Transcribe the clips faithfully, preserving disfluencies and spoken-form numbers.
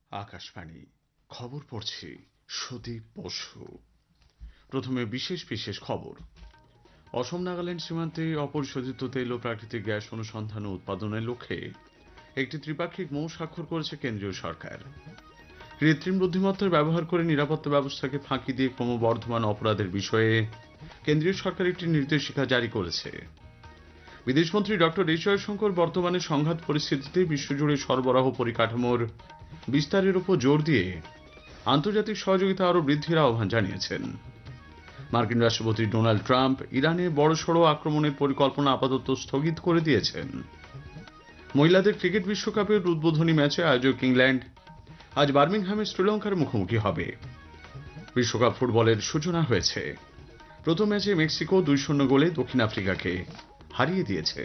আকাশবাণী খবর পড়ছি সুদীপ বসু। প্রথমে বিশেষ বিশেষ খবর। অসম নাগাল্যান্ড সীমান্তে অপরিশোধিত তেল ও প্রাকৃতিক গ্যাস অনুসন্ধান ও উৎপাদনের লক্ষ্যে একটি ত্রিপাক্ষিক মৌ স্বাক্ষর করেছে কেন্দ্রীয় সরকার। কৃত্রিম বুদ্ধিমত্তার ব্যবহার করে নিরাপত্তা ব্যবস্থাকে ফাঁকি দিয়ে ক্রমবর্ধমান অপরাধের বিষয়ে কেন্দ্রীয় সরকার একটি নির্দেশিকা জারি করেছে। বিদেশমন্ত্রী ডক্টর এস জয়শঙ্কর বর্তমানে সংঘাত পরিস্থিতিতে বিশ্বজুড়ে সরবরাহ পরিকাঠামোর বিস্তারের উপর জোর দিয়ে আন্তর্জাতিক সহযোগিতা আরও বৃদ্ধির আহ্বান জানিয়েছেন। মার্কিন রাষ্ট্রপতি ডোনাল্ড ট্রাম্প ইরানে বড়সড় আক্রমণের পরিকল্পনা আপাতত স্থগিত করে দিয়েছেন। মহিলাদের ক্রিকেট বিশ্বকাপের উদ্বোধনী ম্যাচে আয়োজক ইংল্যান্ড আজ বার্মিংহামে শ্রীলঙ্কার মুখোমুখি হবে। বিশ্বকাপ ফুটবলের সূচনা হয়েছে। প্রথম ম্যাচে মেক্সিকো দুই শূন্য গোলে দক্ষিণ আফ্রিকাকে হারিয়ে দিয়েছে।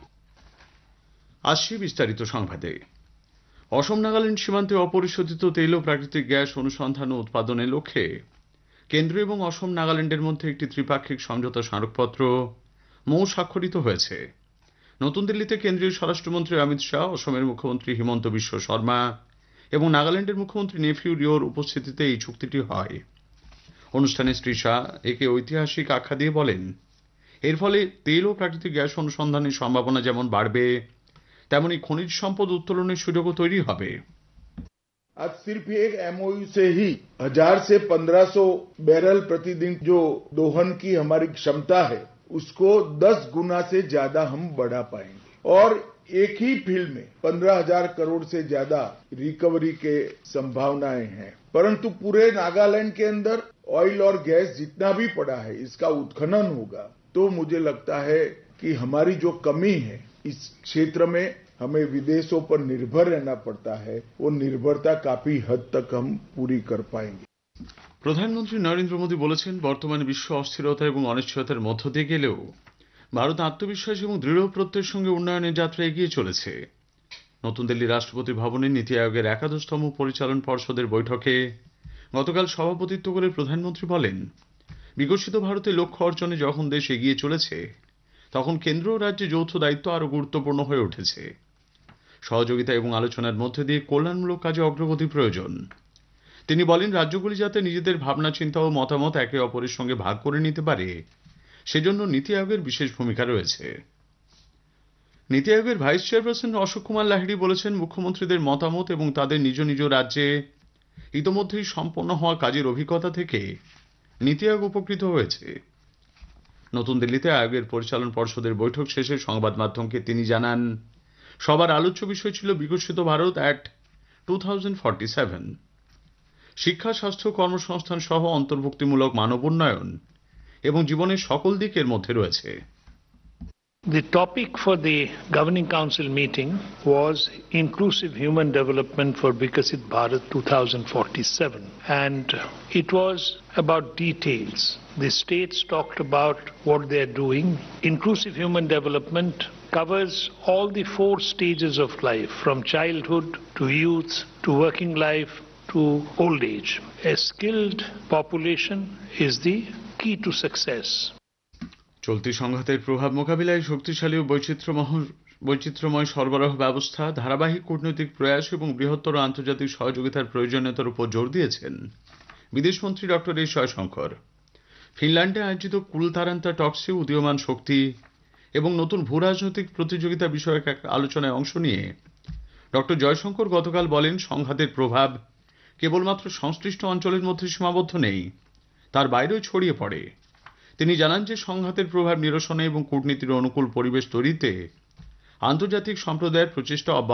আসছি বিস্তারিত সংবাদে। অসম নাগাল্যান্ড সীমান্তে অপরিশোধিত তেল ও প্রাকৃতিক গ্যাস অনুসন্ধান ও উৎপাদনের লক্ষ্যে কেন্দ্র এবং অসম নাগাল্যান্ডের মধ্যে একটি ত্রিপাক্ষিক সমঝোতা স্মারকপত্র মৌ স্বাক্ষরিত হয়েছে। নতুন দিল্লিতে কেন্দ্রীয় স্বরাষ্ট্রমন্ত্রী অমিত শাহ, অসমের মুখ্যমন্ত্রী হিমন্ত বিশ্ব শর্মা এবং নাগাল্যান্ডের মুখ্যমন্ত্রী নেফিউ রিওর উপস্থিতিতে এই চুক্তিটি হয়। অনুষ্ঠানে শ্রী শাহ একে ঐতিহাসিক আখ্যা দিয়ে বলেন, এর ফলে তেল ও প্রাকৃতিক গ্যাস অনুসন্ধানের সম্ভাবনা যেমন বাড়বে, তেমনি খনিজ সম্পদ উত্তোলনের সুযোগও তৈরি হবে। आज सिर्फ एक एमओयू से ही हजार से पंद्रह सौ बैरल प्रतिदिन जो दोहन की हमारी क्षमता है उसको दस गुना से ज्यादा हम बढ़ा पाएंगे और एक ही फील्ड में पंद्रह हजार करोड़ से ज्यादा रिकवरी के संभावनाएं हैं। परंतु पूरे नागालैंड के अंदर ऑयल और गैस जितना भी पड़ा है इसका उत्खनन होगा तो मुझे लगता है कि हमारी जो कमी है इस क्षेत्र में हमें विदेशों पर निर्भर रहना पड़ता है, वो निर्भरता काफी हद तक हम पूरी कर पाएंगे। প্রধানমন্ত্রী নরেন্দ্র মোদী বলেছেন, বর্তমানে বিশ্ব অস্থিরতা এবং অনিশ্চয়তার মধ্য দিয়ে গেলেও ভারত আত্মবিশ্বাস এবং দৃঢ় প্রত্যয়ের সঙ্গে উন্নয়নের যাত্রা এগিয়ে চলেছে। নতুন দিল্লি রাষ্ট্রপতি ভবনে নীতি আয়োগের একাদশতম পরিচালন পর্ষদের বৈঠকে গতকাল সভাপতিত্ব করে প্রধানমন্ত্রী বলেন, বিকশিত ভারতের লক্ষ্য অর্জনে যখন দেশ এগিয়ে চলেছে তখন কেন্দ্র ও রাজ্যে যৌথ দায়িত্ব আরও গুরুত্বপূর্ণ হয়ে উঠেছে। সহযোগিতা এবং আলোচনার মধ্যে দিয়ে কল্যাণমূলক কাজে অগ্রগতি প্রয়োজন। তিনি বলেন, রাজ্যগুলি যাতে নিজেদের ভাবনা চিন্তা ও মতামত একে অপরের সঙ্গে ভাগ করে নিতে পারে, সেজন্য নীতি আয়োগের বিশেষ ভূমিকা রয়েছে। নীতি আয়োগের ভাইস চেয়ারপারসন অশোক কুমার লাহিড়ী বলেছেন, মুখ্যমন্ত্রীদের মতামত এবং তাদের নিজ নিজ রাজ্যে ইতোমধ্যেই সম্পন্ন হওয়া কাজের অভিজ্ঞতা থেকে নীতি আয়োগ উপকৃত হয়েছে। নতুন দিল্লিতে আয়োগের পরিচালন পর্ষদের বৈঠক শেষে সংবাদ মাধ্যমকে তিনি জানান, সবার আলোচ্য বিষয় ছিল বিকশিত Bharat at two thousand forty seven. শিক্ষা, স্বাস্থ্য, কর্মসংস্থান সহ অন্তর্ভুক্তিমূলক মানব উন্নয়ন এবং জীবনের সকল দিকের মধ্যে রয়েছে। The topic for the Governing Council meeting was Inclusive Human Development for Vikasit Bharat twenty forty-seven, and it was about details. The states talked about what they are doing. Inclusive Human Development covers all the four stages of life, from childhood to youth to working life to old age. A skilled population is the key to success. চলতি সংঘাতের প্রভাব মোকাবিলায় শক্তিশালী ও বৈচিত্র্যময় বৈচিত্র্যময় সরবরাহ ব্যবস্থা, ধারাবাহিক কূটনৈতিক প্রয়াস এবং বৃহত্তর আন্তর্জাতিক সহযোগিতার প্রয়োজনীয়তার উপর জোর দিয়েছেন বিদেশমন্ত্রী ডক্টর এস জয়শঙ্কর। ফিনল্যান্ডে আয়োজিত কুলতারান্তা টক্সে উদীয়মান শক্তি এবং নতুন ভূ রাজনৈতিক প্রতিযোগিতা বিষয়ক এক আলোচনায় অংশ নিয়ে ডক্টর জয়শঙ্কর গতকাল বলেন, সংঘাতের প্রভাব কেবলমাত্র সংশ্লিষ্ট অঞ্চলের মধ্যে সীমাবদ্ধ নেই, তার বাইরেও ছড়িয়ে পড়ে। তিনি জানান যে সংঘাতের প্রভাব নিরসনে এবং কূটনীতির অনুকূল পরিবেশ তৈরিতে আন্তর্জাতিক সম্প্রদায়ের প্রচেষ্টা